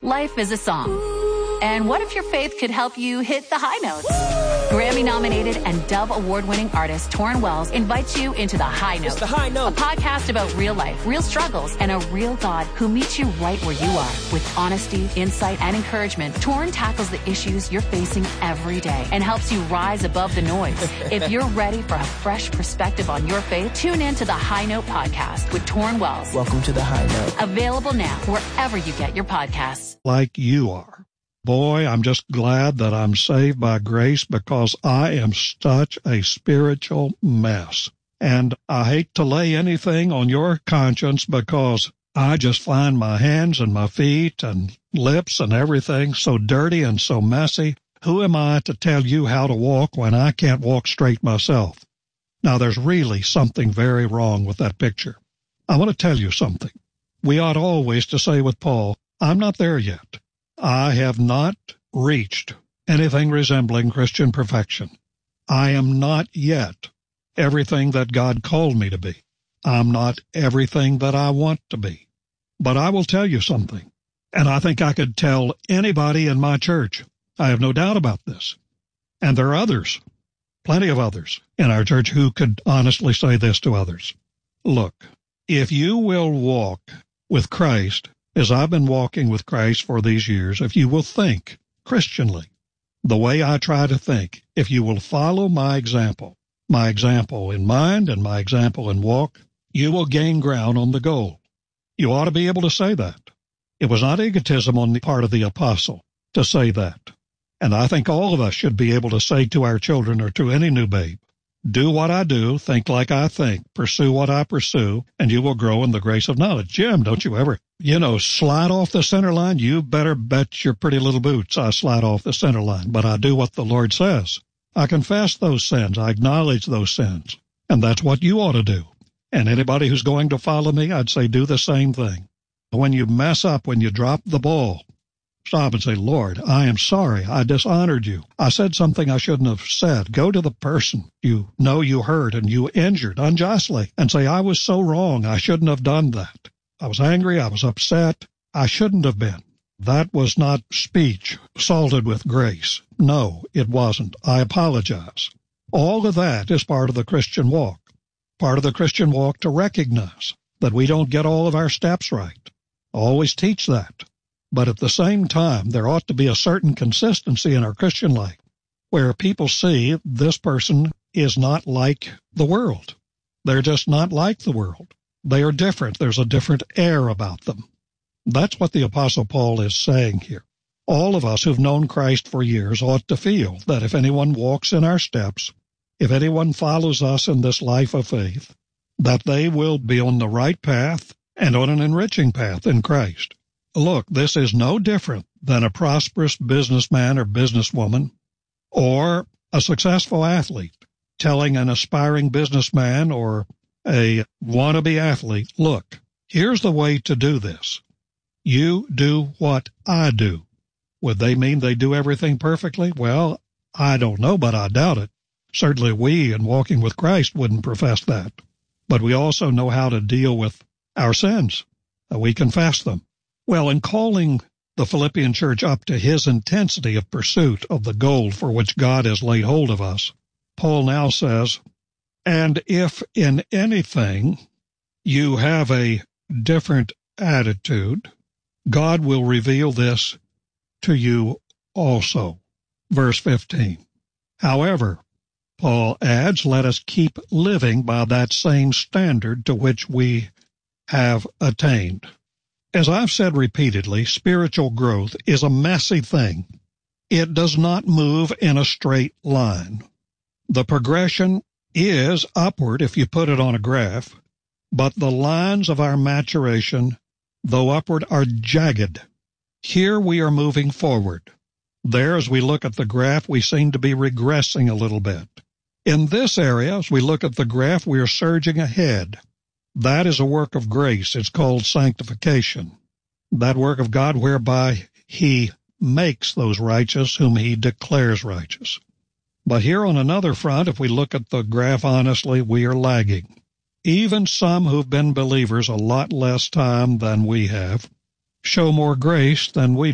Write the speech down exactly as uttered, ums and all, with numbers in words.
Life is a song. And what if your faith could help you hit the high notes? Grammy-nominated and Dove Award-winning artist Torrin Wells invites you into The High Note. It's The High Note. A podcast about real life, real struggles, and a real God who meets you right where you are. With honesty, insight, and encouragement, Torrin tackles the issues you're facing every day and helps you rise above the noise. If you're ready for a fresh perspective on your faith, tune in to The High Note podcast with Torrin Wells. Welcome to The High Note. Available now wherever you get your podcasts. Like you are. Boy, I'm just glad that I'm saved by grace because I am such a spiritual mess. And I hate to lay anything on your conscience because I just find my hands and my feet and lips and everything so dirty and so messy. Who am I to tell you how to walk when I can't walk straight myself? Now, there's really something very wrong with that picture. I want to tell you something. We ought always to say with Paul, I'm not there yet. I have not reached anything resembling Christian perfection. I am not yet everything that God called me to be. I'm not everything that I want to be. But I will tell you something, and I think I could tell anybody in my church. I have no doubt about this. And there are others, plenty of others in our church who could honestly say this to others. Look, if you will walk with Christ, as I've been walking with Christ for these years, if you will think Christianly, the way I try to think, if you will follow my example, my example in mind and my example in walk, you will gain ground on the goal. You ought to be able to say that. It was not egotism on the part of the apostle to say that. And I think all of us should be able to say to our children or to any new babe, do what I do, think like I think, pursue what I pursue, and you will grow in the grace of knowledge. Jim, don't you ever, you know, slide off the center line? You better bet your pretty little boots I slide off the center line, but I do what the Lord says. I confess those sins. I acknowledge those sins, and that's what you ought to do. And anybody who's going to follow me, I'd say do the same thing. When you mess up, when you drop the ball, stop and say, Lord, I am sorry. I dishonored you. I said something I shouldn't have said. Go to the person you know you hurt and you injured unjustly and say, I was so wrong. I shouldn't have done that. I was angry. I was upset. I shouldn't have been. That was not speech salted with grace. No, it wasn't. I apologize. All of that is part of the Christian walk. Part of the Christian walk to recognize that we don't get all of our steps right. I always teach that. But at the same time, there ought to be a certain consistency in our Christian life where people see this person is not like the world. They're just not like the world. They are different. There's a different air about them. That's what the Apostle Paul is saying here. All of us who've known Christ for years ought to feel that if anyone walks in our steps, if anyone follows us in this life of faith, that they will be on the right path and on an enriching path in Christ. Look, this is no different than a prosperous businessman or businesswoman or a successful athlete telling an aspiring businessman or a wannabe athlete, look, here's the way to do this. You do what I do. Would they mean they do everything perfectly? Well, I don't know, but I doubt it. Certainly we, in walking with Christ, wouldn't profess that. But we also know how to deal with our sins. We confess them. Well, in calling the Philippian church up to his intensity of pursuit of the goal for which God has laid hold of us, Paul now says, and if in anything you have a different attitude, God will reveal this to you also. Verse fifteen. However, Paul adds, let us keep living by that same standard to which we have attained. As I've said repeatedly, spiritual growth is a messy thing. It does not move in a straight line. The progression is upward if you put it on a graph, but the lines of our maturation, though upward, are jagged. Here we are moving forward. There, as we look at the graph, we seem to be regressing a little bit. In this area, as we look at the graph, we are surging ahead. That is a work of grace. It's called sanctification. That work of God whereby he makes those righteous whom he declares righteous. But here on another front, if we look at the graph honestly, we are lagging. Even some who've been believers a lot less time than we have show more grace than we